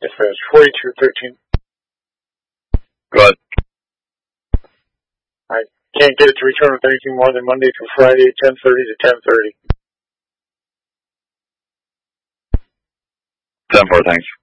Yes, sir. It's 4213. Go ahead. I can't get it to return with anything more than Monday through Friday, 10:30 to 10:30. 10-4, thanks.